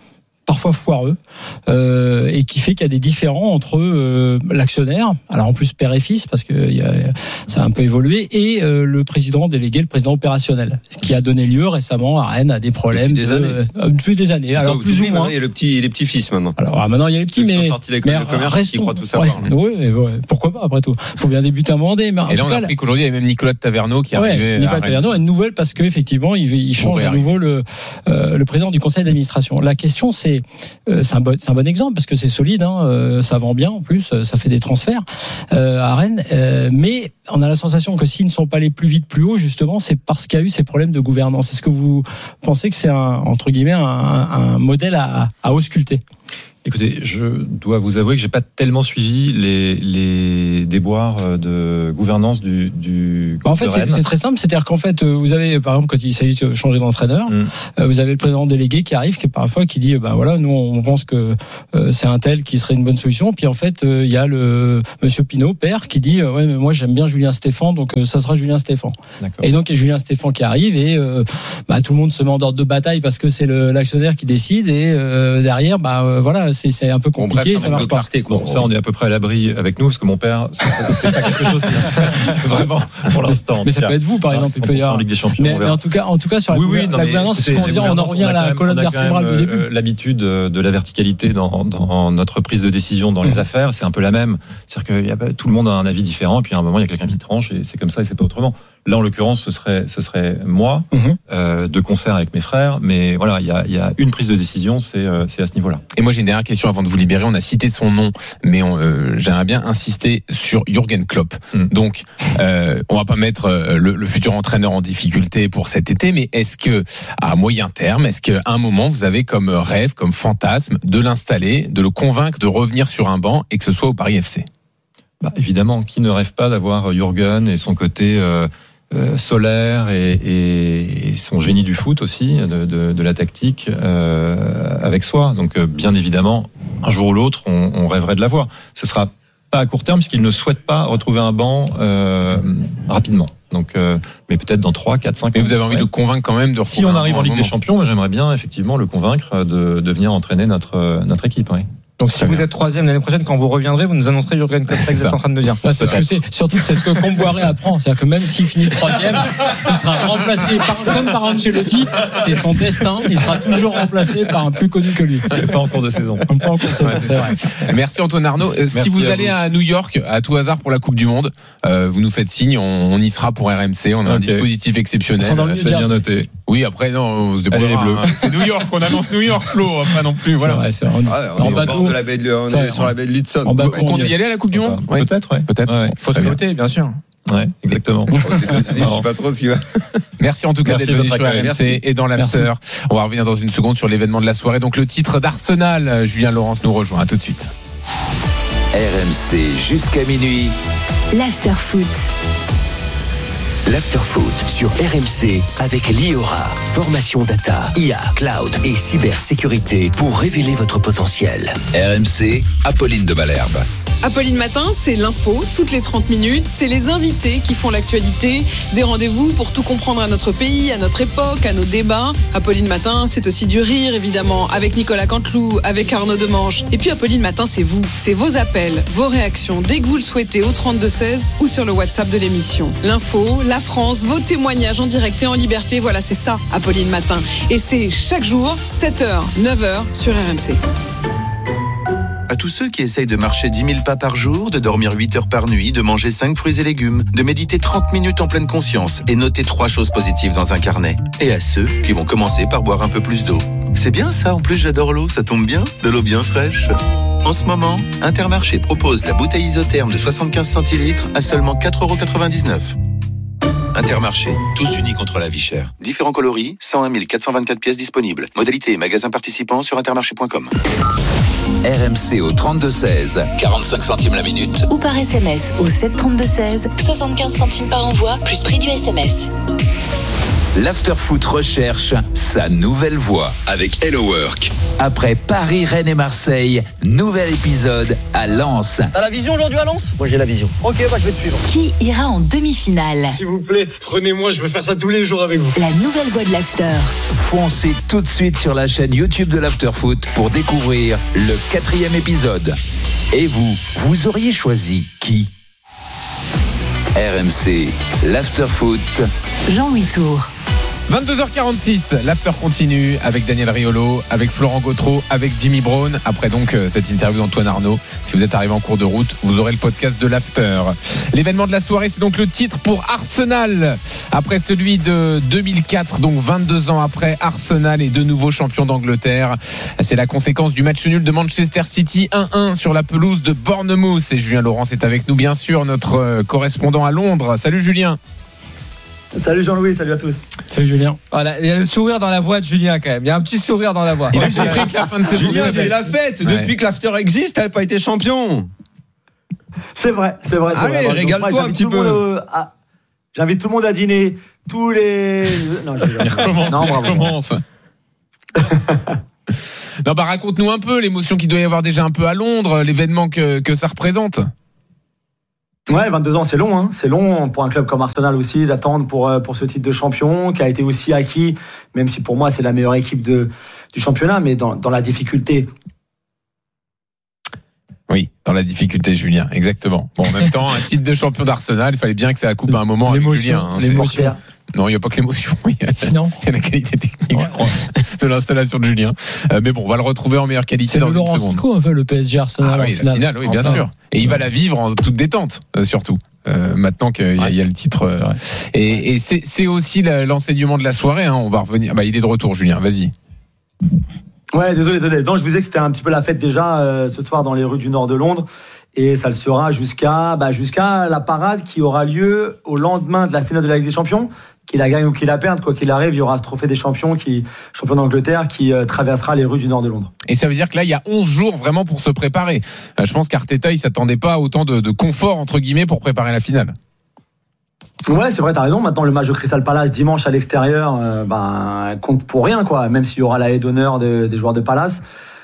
parfois foireux euh, et qui fait qu'il y a des différends entre euh, l'actionnaire, alors en plus père et fils parce que y a, ça a un peu évolué, et euh, le président délégué, le président opérationnel, ce qui a donné lieu récemment à Rennes à des problèmes depuis des de, années. Euh, depuis des années. Alors plus ou moins. Il y a le petit, les petits fils maintenant. Alors ah, maintenant il y a les petits, Ceux qui mais sont sortis de l'école de commerce, restons, qui croient tout savoir. Ouais, oui, mais ouais, pourquoi pas après tout. Il faut bien débuter un moment donné. Mais et là on a appris qu'aujourd'hui il y avait même Nicolas de Taverneau qui ouais, arrivait. Nicolas de Taverneau a une nouvelle parce qu'effectivement il, il change à nouveau le, euh, le président du conseil d'administration. La question c'est, euh, c'est, un bon, c'est un bon exemple parce que c'est solide, hein, euh, ça vend bien en plus, ça fait des transferts euh, à Rennes, euh, mais on a la sensation que s'ils ne sont pas allés plus vite, plus haut, justement, c'est parce qu'il y a eu ces problèmes de gouvernance. Est-ce que vous pensez que c'est un, entre guillemets, un, un modèle à, à ausculter ? Écoutez, je dois vous avouer que j'ai pas tellement suivi les, les déboires de gouvernance du, du bah en fait, c'est, c'est très simple. C'est-à-dire qu'en fait, vous avez, par exemple, quand il s'agit de changer d'entraîneur, mmh. vous avez le président délégué qui arrive, qui parfois qui dit, ben voilà, nous on pense que euh, c'est un tel qui serait une bonne solution. Puis en fait, il euh, y a le Monsieur Pinault, père, qui dit, ouais, mais moi j'aime bien Julien Stéphan, donc euh, ça sera Julien Stéphan. D'accord. Et donc il y a Julien Stéphan qui arrive et euh, bah, tout le monde se met en ordre de bataille parce que c'est le, l'actionnaire qui décide et euh, derrière, bah euh, voilà. C'est, c'est un peu compliqué, bon, bref, ça marche pas. Bon, ça, on est à peu près à l'abri avec nous, parce que mon père, c'est, c'est pas quelque chose qui m'intéresse vraiment pour l'instant. Mais ça peut être vous, par exemple. Il peut y avoir. En Ligue des Champions. Mais, mais en tout cas, en tout cas, sur la, oui, oui, non, la gouvernance, c'est ce qu'on dit, on en revient à la colonne vertébrale du début. L'habitude de la verticalité dans, dans notre prise de décision dans les mmh. affaires, c'est un peu la même. C'est-à-dire que y a, tout le monde a un avis différent, et puis à un moment, il y a quelqu'un qui tranche, et c'est comme ça, et c'est pas autrement. Là, en l'occurrence, ce serait, ce serait moi, mmh. euh, de concert avec mes frères, mais voilà, il y a, y a une prise de décision, c'est, euh, c'est à ce niveau-là. Et moi, j'ai une dernière question avant de vous libérer. On a cité son nom, mais on, euh, j'aimerais bien insister sur Jürgen Klopp. Mmh. Donc, euh, on va pas mettre euh, le, le futur entraîneur en difficulté pour cet été, mais est-ce que, à moyen terme, est-ce qu'à un moment, vous avez comme rêve, comme fantasme, de l'installer, de le convaincre de revenir sur un banc et que ce soit au Paris F C? Bah, évidemment, qui ne rêve pas d'avoir Jürgen et son côté euh, euh, solaire et, et, et son génie du foot aussi, de, de, de la tactique euh, avec soi. Donc, euh, bien évidemment, un jour ou l'autre, on, on rêverait de l'avoir. Ce sera pas à court terme, puisqu'il ne souhaite pas retrouver un banc euh, rapidement. Donc, euh, mais peut-être dans trois, quatre, cinq ans. Mais vous avez envie ouais. de le convaincre quand même de Si on arrive en Ligue des Champions, moi, j'aimerais bien effectivement le convaincre de, de venir entraîner notre, notre équipe. Oui. Donc si vous êtes troisième l'année prochaine, quand vous reviendrez, vous nous annoncerez Jürgen Klopp, que vous êtes en train de nous dire. Ouais, c'est ce que c'est, surtout c'est ce que Comboiré apprend, c'est-à-dire que même s'il finit troisième, il sera remplacé par, comme par Ancelotti, c'est son destin, il sera toujours remplacé par un plus connu que lui. Pas en cours de saison. Pas en cours de saison, ouais, c'est vrai. Merci Antoine Arnaud. Merci si vous à allez vous. à New York, à tout hasard pour la Coupe du Monde, euh, vous nous faites signe, on, on y sera pour R M C, on a okay. un dispositif exceptionnel. C'est bien noté. Oui, après non, on se débrouillera. Hein. C'est New York, on annonce New York, Flo, pas non plus. Voilà. Vrai, c'est vrai. Ah, on, on est au bord de la baie de on est sur la baie de l'Hudson. On compte y aller à la Coupe du Monde? Ouais. Peut-être, ouais. Peut-être. Ouais, ouais. Faut se noter, bien sûr. Ouais, exactement. Je sais pas trop ce qui va. Merci en tout cas Merci d'être venu sur R M C et dans l'after. On va revenir dans une seconde sur l'événement de la soirée. Donc le titre d'Arsenal, Julien Laurence nous rejoint. À tout de suite. R M C jusqu'à minuit. L'after foot. L'Afterfoot sur R M C avec Liora. Formation data, I A, cloud et cybersécurité pour révéler votre potentiel. R M C, Apolline de Malherbe. Apolline Matin, c'est l'info, toutes les trente minutes. C'est les invités qui font l'actualité. Des rendez-vous pour tout comprendre à notre pays, à notre époque, à nos débats. Apolline Matin, c'est aussi du rire, évidemment, avec Nicolas Canteloup, avec Arnaud Demange. Et puis Apolline Matin, c'est vous. C'est vos appels, vos réactions, dès que vous le souhaitez, au trente-deux seize ou sur le WhatsApp de l'émission. L'info, la France, vos témoignages en direct et en liberté. Voilà, c'est ça, Apolline Matin. Et c'est chaque jour, sept heures, neuf heures, sur R M C. À tous ceux qui essayent de marcher dix mille pas par jour, de dormir huit heures par nuit, de manger cinq fruits et légumes, de méditer trente minutes en pleine conscience et noter trois choses positives dans un carnet. Et à ceux qui vont commencer par boire un peu plus d'eau. C'est bien ça, en plus j'adore l'eau, ça tombe bien, de l'eau bien fraîche. En ce moment, Intermarché propose la bouteille isotherme de soixante-quinze centilitres à seulement quatre euros quatre-vingt-dix-neuf. Intermarché, tous unis contre la vie chère. Différents coloris, cent un mille quatre cent vingt-quatre pièces disponibles. Modalité et magasins participants sur intermarché point com. R M C au trente-deux seize, quarante-cinq centimes la minute. Ou par S M S au sept trente-deux seize, soixante-quinze centimes par envoi, plus prix du S M S. L'Afterfoot recherche sa nouvelle voix. Avec Hello Work. Après Paris, Rennes et Marseille, nouvel épisode à Lens. T'as la vision aujourd'hui à Lens ? Moi j'ai la vision. Ok, bah je vais te suivre. Qui ira en demi-finale ? S'il vous plaît, prenez-moi, je veux faire ça tous les jours avec vous. La nouvelle voix de l'After. Foncez tout de suite sur la chaîne YouTube de l'Afterfoot pour découvrir le quatrième épisode. Et vous, vous auriez choisi qui ? R M C, l'Afterfoot. Jean-Louis Tour. vingt-deux heures quarante-six, l'after continue avec Daniel Riolo, avec Florent Gautreau, avec Jimmy Brown. Après donc cette interview d'Antoine Arnaud. Si vous êtes arrivé en cours de route, vous aurez le podcast de l'after. L'événement de la soirée, c'est donc le titre pour Arsenal. Après celui de deux mille quatre, donc vingt-deux ans après, Arsenal est de nouveau champion d'Angleterre. C'est la conséquence du match nul de Manchester City un un sur la pelouse de Bournemouth. Et Julien Laurence est avec nous, bien sûr, notre correspondant à Londres. Salut Julien. Salut Jean-Louis, salut à tous. Salut Julien. Voilà, il y a le sourire dans la voix de Julien quand même. Il y a un petit sourire dans la voix. Il a compris que la fin de saison, Julien, c'est la fête. Ouais. Depuis que l'after existe, t'avais pas été champion. C'est vrai, c'est vrai. C'est Allez, vrai. régale-toi moi, un petit peu. Monde, à... J'invite tout le monde à dîner. Tous les. Non, je il recommence. Non, il recommence. Non, bah raconte-nous un peu l'émotion qu'il doit y avoir déjà un peu à Londres, l'événement que, que ça représente. Ouais, vingt-deux ans, c'est long, hein. C'est long pour un club comme Arsenal aussi d'attendre pour pour ce titre de champion qui a été aussi acquis, même si pour moi c'est la meilleure équipe de du championnat, mais dans dans la difficulté. Oui, dans la difficulté, Julien, exactement. Bon, en même temps, un titre de champion d'Arsenal, il fallait bien que ça coupe à un moment avec Julien. Hein, l'émotion. Non, il n'y a pas que l'émotion. Il y a, non. Il y a la qualité technique, ouais, je crois, de l'installation de Julien. Euh, mais bon, on va le retrouver en meilleure qualité c'est dans le une Laurent seconde. Sico, un peu, le P S G Arsenal. Ah oui, en finale, la finale, oui, bien enfin, sûr. Et il va la vivre en toute détente, euh, surtout. Euh, maintenant qu'il y, ouais. y a le titre. Euh, et et c'est, c'est aussi la, l'enseignement de la soirée. Hein, on va revenir. Bah, il est de retour, Julien. Vas-y. Ouais, désolé, désolé. Non, je vous disais que c'était un petit peu la fête déjà euh, ce soir dans les rues du nord de Londres. Et ça le sera jusqu'à, bah, jusqu'à la parade qui aura lieu au lendemain de la finale de la Ligue des Champions. Qu'il la gagne ou qu'il la perde, quoi qu'il arrive, il y aura ce trophée des champions, qui, champion d'Angleterre, qui euh, traversera les rues du nord de Londres. Et ça veut dire que là, il y a onze jours vraiment pour se préparer. Euh, je pense qu'Arteta, il s'attendait pas à autant de, de confort, entre guillemets, pour préparer la finale. Ouais, c'est vrai, t'as raison. Maintenant, le match de Crystal Palace dimanche à l'extérieur, euh, ben, compte pour rien, quoi. Même s'il y aura la haie d'honneur de, des joueurs de Palace.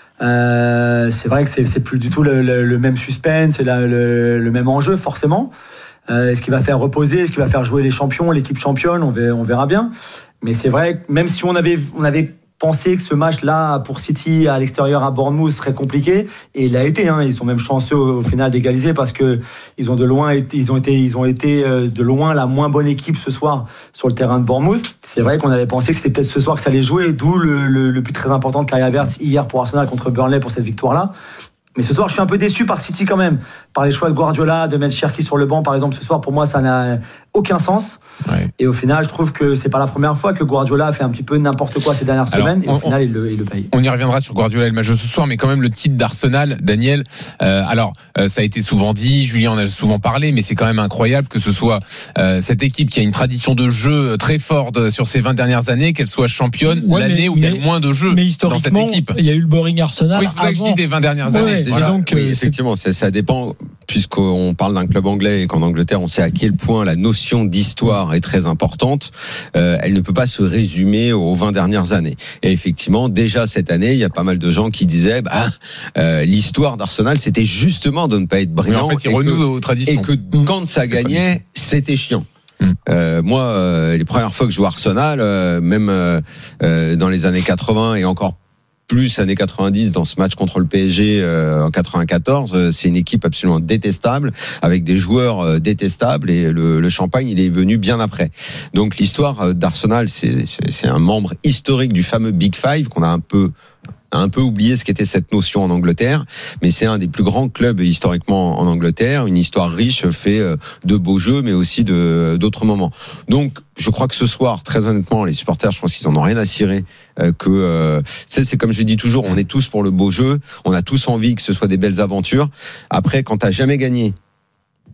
Euh, c'est vrai que c'est, c'est plus du tout le, le, le même suspense, c'est la, le, le même enjeu, forcément. Euh, est-ce qu'il va faire reposer, est-ce qu'il va faire jouer les champions, l'équipe championne, on verra, on verra bien. Mais c'est vrai que même si on avait, on avait pensé que ce match-là pour City à l'extérieur à Bournemouth serait compliqué, et il l'a été, hein, ils sont même chanceux au, au final d'égaliser parce que ils ont de loin été, ils ont été, ils ont été de loin la moins bonne équipe ce soir sur le terrain de Bournemouth. C'est vrai qu'on avait pensé que c'était peut-être ce soir que ça allait jouer, d'où le, le, le but très important de Kai Havertz hier pour Arsenal contre Burnley pour cette victoire-là. Mais ce soir, je suis un peu déçu par City quand même, par les choix de Guardiola, de mettre Cherki sur le banc, par exemple, ce soir. Pour moi, ça n'a aucun sens. Ouais. Et au final, je trouve que c'est pas la première fois que Guardiola a fait un petit peu n'importe quoi ces dernières Alors, semaines. Et on, au final, on, il, le, il le paye. On y reviendra sur Guardiola et le match de ce soir, mais quand même le titre d'Arsenal, Daniel. Euh, alors, euh, ça a été souvent dit, Julien en a souvent parlé, mais c'est quand même incroyable que ce soit euh, cette équipe qui a une tradition de jeu très forte sur ces vingt dernières années, qu'elle soit championne ouais, l'année mais, où il y a le moins de jeux mais dans cette équipe. Il y a eu le boring Arsenal. Oui, c'est pour ça que je dis des vingt dernières ouais, années. Déjà, donc, oui, effectivement, ça, ça dépend, puisqu'on parle d'un club anglais et qu'en Angleterre, on sait à quel point la notion d'histoire est très importante. Euh, elle ne peut pas se résumer aux vingt dernières années. Et effectivement, déjà cette année, il y a pas mal de gens qui disaient, bah, euh, l'histoire d'Arsenal, c'était justement de ne pas être brillant. Mais en fait, il renoue aux traditions. Et que mmh. quand ça gagnait, c'était chiant. Mmh. Euh, moi, euh, les premières fois que je joue à Arsenal, euh, même euh, euh, dans les années quatre-vingts et encore plus années quatre-vingt-dix dans ce match contre le P S G euh, en quatre-vingt-quatorze, euh, c'est une équipe absolument détestable avec des joueurs euh, détestables et le, le champagne il est venu bien après. Donc l'histoire d'Arsenal c'est, c'est, c'est un membre historique du fameux Big Five qu'on a un peu a un peu oublié ce qu'était cette notion en Angleterre, mais c'est un des plus grands clubs historiquement en Angleterre, une histoire riche, fait de beaux jeux, mais aussi de d'autres moments. Donc, je crois que ce soir, très honnêtement, les supporters, je pense qu'ils en ont rien à cirer. Euh, que euh, c'est, c'est comme je dis toujours, on est tous pour le beau jeu, on a tous envie que ce soit des belles aventures. Après, quand t'as jamais gagné,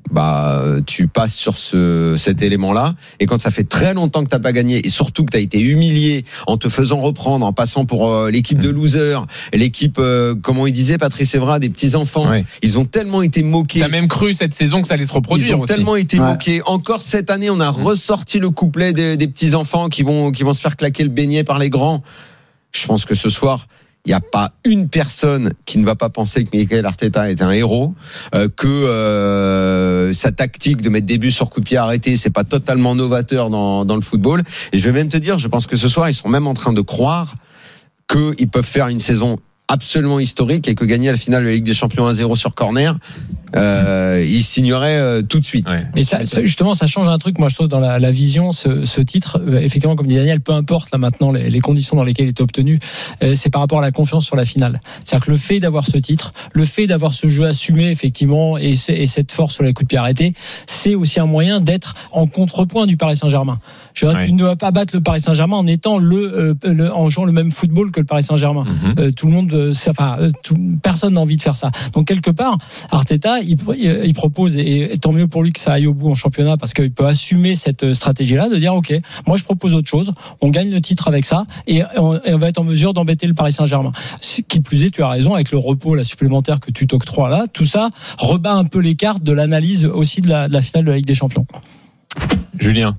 bah tu passes sur ce cet élément-là, et quand ça fait très longtemps que t'as pas gagné, et surtout que t'as été humilié en te faisant reprendre, en passant pour euh, l'équipe de losers, l'équipe euh, comment il disait Patrice Evra, des petits enfants, ouais. Ils ont tellement été moqués. T'as même cru cette saison que ça allait se reproduire. Ils ont aussi. tellement été ouais. moqués. Encore cette année, on a mmh. ressorti le couplet des, des petits enfants qui vont qui vont se faire claquer le beignet par les grands. Je pense que ce soir, il n'y a pas une personne qui ne va pas penser que Mikel Arteta est un héros, euh, que euh, sa tactique de mettre des buts sur coup de pied arrêté, c'est pas totalement novateur dans, dans le football. Et je vais même te dire, je pense que ce soir, ils sont même en train de croire qu'ils peuvent faire une saison absolument historique et que gagner à la finale de la Ligue des Champions un zéro sur corner, euh, il signerait euh, tout de suite. Ouais. Mais ça, ça, justement, ça change un truc, moi je trouve, dans la, la vision, ce, ce titre, euh, effectivement, comme dit Daniel, peu importe là maintenant les, les conditions dans lesquelles il est obtenu, euh, c'est par rapport à la confiance sur la finale. C'est-à-dire que le fait d'avoir ce titre, le fait d'avoir ce jeu assumé, effectivement, et, et cette force sur les coups de pied arrêtés, c'est aussi un moyen d'être en contrepoint du Paris Saint-Germain. Je veux dire, ouais. Tu ne vas pas battre le Paris Saint-Germain en étant le, euh, le en jouant le même football que le Paris Saint-Germain. Mm-hmm. Euh, tout le monde Enfin, tout, personne n'a envie de faire ça. Donc quelque part, Arteta, il, il propose, et, et tant mieux pour lui que ça aille au bout en championnat, parce qu'il peut assumer cette stratégie-là, de dire ok, moi je propose autre chose, on gagne le titre avec ça, et on, et on va être en mesure d'embêter le Paris Saint-Germain. Ce qui plus est, tu as raison, avec le repos, la supplémentaire que tu t'octroies là, tout ça rebat un peu les cartes de l'analyse aussi de la, de la finale de la Ligue des Champions. Julien.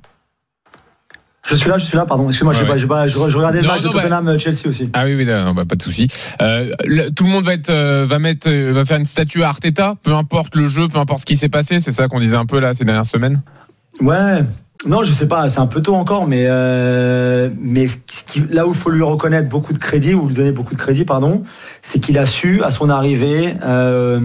Je suis là, je suis là, pardon. Excuse-moi, ouais, je, ouais. pas, je, je regardais le non, match non, de Tottenham-Chelsea bah, aussi. Ah oui, oui, non, bah, pas de souci. Euh, le, tout le monde va être, euh, va mettre, euh, va faire une statue à Arteta, peu importe le jeu, peu importe ce qui s'est passé. C'est ça qu'on disait un peu là ces dernières semaines. Ouais. Non, je sais pas, c'est un peu tôt encore, mais euh, mais ce qui, là où il faut lui reconnaître beaucoup de crédit, ou lui donner beaucoup de crédit, pardon, c'est qu'il a su à son arrivée. Euh,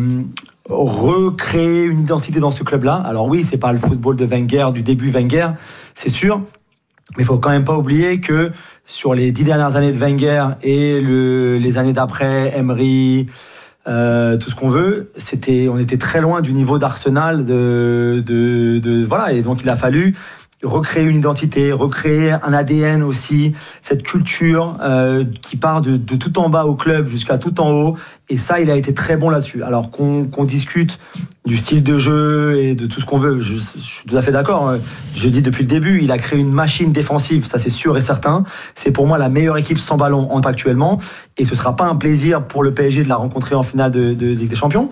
recréer une identité dans ce club-là. Alors oui, c'est pas le football de Wenger, du début Wenger, c'est sûr. Mais il faut quand même pas oublier que sur les dix dernières années de Wenger et le, les années d'après, Emery, euh, tout ce qu'on veut, c'était, on était très loin du niveau d'Arsenal. De, de, de, voilà, et donc il a fallu recréer une identité, recréer un A D N aussi, cette culture euh, qui part de, de tout en bas au club jusqu'à tout en haut. Et ça, il a été très bon là-dessus. Alors qu'on, qu'on discute du style de jeu et de tout ce qu'on veut, je, je suis tout à fait d'accord. Je dis depuis le début, il a créé une machine défensive, ça c'est sûr et certain. C'est pour moi la meilleure équipe sans ballon en actuellement. Et ce sera pas un plaisir pour le P S G de la rencontrer en finale de, de, de Ligue des Champions.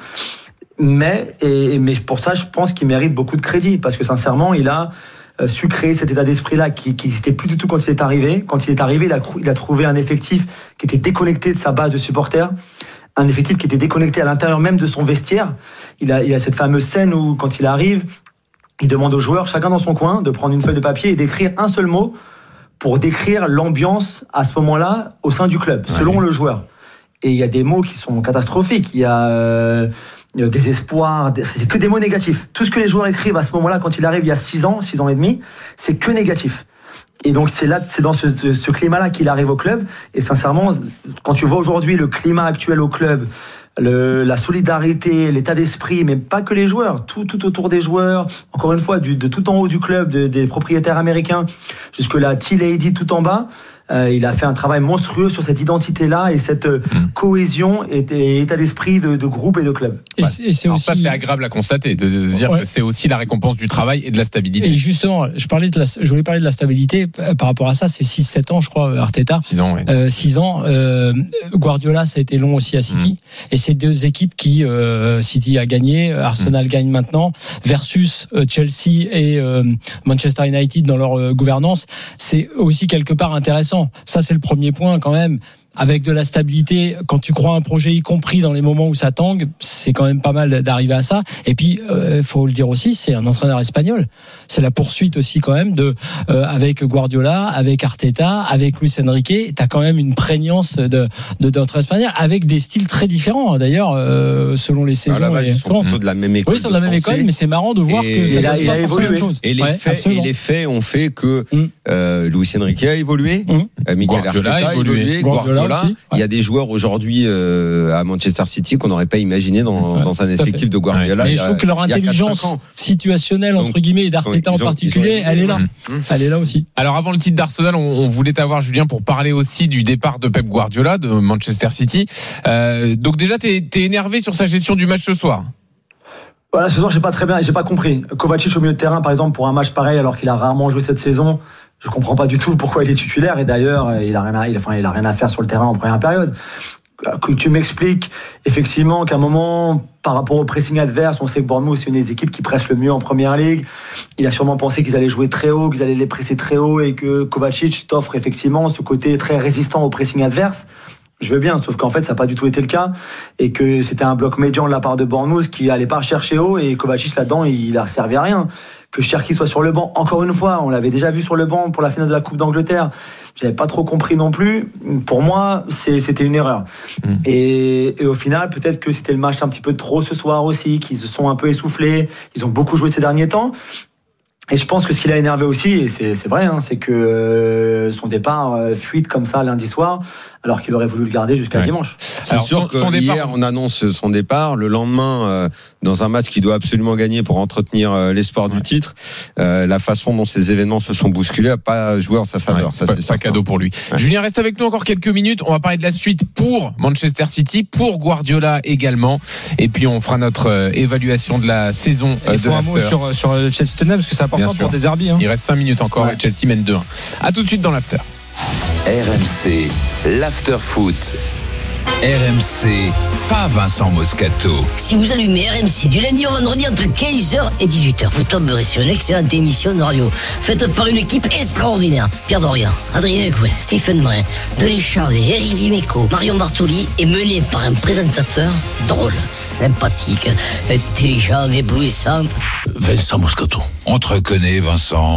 Mais, et, mais pour ça, je pense qu'il mérite beaucoup de crédit. Parce que sincèrement, il a su créer cet état d'esprit-là qui n'existait plus du tout quand il est arrivé. Quand il est arrivé, il a, il a trouvé un effectif qui était déconnecté de sa base de supporters, un effectif qui était déconnecté à l'intérieur même de son vestiaire. Il a, il a cette fameuse scène où, quand il arrive, il demande aux joueurs, chacun dans son coin, de prendre une feuille de papier et d'écrire un seul mot pour décrire l'ambiance à ce moment-là au sein du club, ouais. Selon le joueur. Et il y a des mots qui sont catastrophiques. Il y a... Euh, désespoir, c'est que des mots négatifs. Tout ce que les joueurs écrivent à ce moment-là, quand il arrive il y a six ans, six ans et demi, c'est que négatif. Et donc c'est là, c'est dans ce, ce climat-là qu'il arrive au club. Et sincèrement, quand tu vois aujourd'hui le climat actuel au club, le, la solidarité, l'état d'esprit, mais pas que les joueurs, tout, tout autour des joueurs, encore une fois, du, de tout en haut du club, de, des propriétaires américains, jusque la T-Lady tout en bas. Euh, il a fait un travail monstrueux sur cette identité-là et cette euh, mmh. cohésion et, et état d'esprit de, de groupe et de club. Et, ouais. et c'est Alors aussi... ça, c'est agréable à constater, de, de se dire ouais. que c'est aussi la récompense du travail et de la stabilité. Et justement, je, parlais de la, je voulais parler de la stabilité par rapport à ça. C'est six sept ans, je crois, Arteta. six ans, oui. Euh, six ans. Euh, Guardiola, ça a été long aussi à City. Mmh. Et c'est deux équipes qui, euh, City a gagné, Arsenal mmh. gagne maintenant, versus euh, Chelsea et euh, Manchester United dans leur euh, gouvernance. C'est aussi quelque part intéressant. Ça, c'est le premier point quand même. Avec de la stabilité, quand tu crois à un projet, y compris dans les moments où ça tangue, c'est quand même pas mal d'arriver à ça. Et puis, euh, faut le dire aussi, c'est un entraîneur espagnol. C'est la poursuite aussi quand même de euh, avec Guardiola, avec Arteta, avec Luis Enrique. T'as quand même une prégnance de de d'entraîneur espagnol avec des styles très différents. D'ailleurs, euh, selon les saisons. Alors là, ils sont plutôt de la même école. Oui, ils sont de la même école, mais c'est marrant de voir et que ça a, donne pas forcément la même chose. Et les ouais, faits, et les faits ont fait que mm. euh, Luis Enrique a évolué, mm. Mikel Arteta a évolué, Guardiola. Aussi, il y a des joueurs aujourd'hui euh, à Manchester City qu'on n'aurait pas imaginé dans, ouais, dans un effectif de Guardiola. Mais je trouve que leur intelligence situationnelle entre guillemets et d'Arteta en particulier, elle est là. Mmh. Elle est là aussi. Alors avant le titre d'Arsenal, on, on voulait t'avoir Julien pour parler aussi du départ de Pep Guardiola de Manchester City. Euh, donc déjà, t'es, t'es énervé sur sa gestion du match ce soir. Voilà, ce soir, j'ai pas très bien, j'ai pas compris. Kovacic au milieu de terrain, par exemple, pour un match pareil, alors qu'il a rarement joué cette saison, je comprends pas du tout pourquoi il est titulaire. Et d'ailleurs, il a rien à, il, enfin, il a rien à faire sur le terrain en première période. Que tu m'expliques effectivement qu'à un moment, par rapport au pressing adverse, on sait que Bournemouth c'est une des équipes qui presse le mieux en première ligue. Il a sûrement pensé qu'ils allaient jouer très haut, qu'ils allaient les presser très haut et que Kovacic t'offre effectivement ce côté très résistant au pressing adverse. Je veux bien, sauf qu'en fait ça n'a pas du tout été le cas et que c'était un bloc médian de la part de Bournemouth qui n'allait pas chercher haut et Kovacic là-dedans il a servi à rien. Que Cherki soit sur le banc, encore une fois, on l'avait déjà vu sur le banc pour la finale de la Coupe d'Angleterre. J'avais pas trop compris non plus. Pour moi, c'est, c'était une erreur. Mmh. Et, et au final, peut-être que c'était le match un petit peu trop ce soir aussi, qu'ils se sont un peu essoufflés. Ils ont beaucoup joué ces derniers temps. Et je pense que ce qui l'a énervé aussi, et c'est, c'est vrai, hein, c'est que euh, son départ euh, fuite comme ça lundi soir, alors qu'il aurait voulu le garder jusqu'à ouais. dimanche. C'est alors, sûr que son hier, départ... on annonce son départ. Le lendemain, euh, dans un match qu'il doit absolument gagner pour entretenir euh, l'espoir ouais. du titre, euh, la façon dont ces événements se sont bousculés n'a pas joué en sa faveur. Ouais, ça, pas, c'est pas cadeau pour lui. Ouais. Julien, reste avec nous encore quelques minutes. On va parler de la suite pour Manchester City, pour Guardiola également. Et puis, on fera notre euh, évaluation de la saison euh, Il de faut un mot sur, sur Chelsea-Tottenham, parce que c'est important pour des Derby. Hein. Il reste cinq minutes encore. Ouais. Chelsea mène deux un. À tout de suite dans l'after. R M C, l'after foot. R M C, pas Vincent Moscato. Si vous allumez R M C du lundi au vendredi entre quinze heures et dix-huit heures, vous tomberez sur une excellente émission de radio faite par une équipe extraordinaire. Pierre Dorian, Adrien Coué, Stephen Brun, Denis Charvet, Eric Dimeco, Marion Bartoli est mené par un présentateur drôle, sympathique, intelligent, éblouissant. Vincent Moscato. On te reconnaît, Vincent. Ah bon ?